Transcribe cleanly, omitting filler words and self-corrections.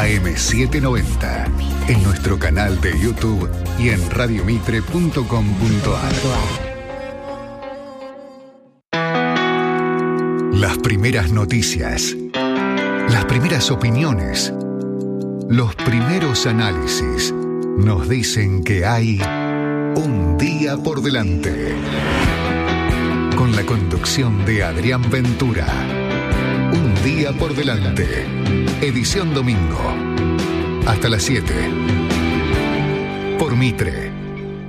AM790, en nuestro canal de YouTube y en radiomitre.com.ar. Las primeras noticias, las primeras opiniones, los primeros análisis nos dicen que hay un día por delante. Con la conducción de Adrián Ventura. Un día por delante. Edición domingo. Hasta las 7. Por Mitre.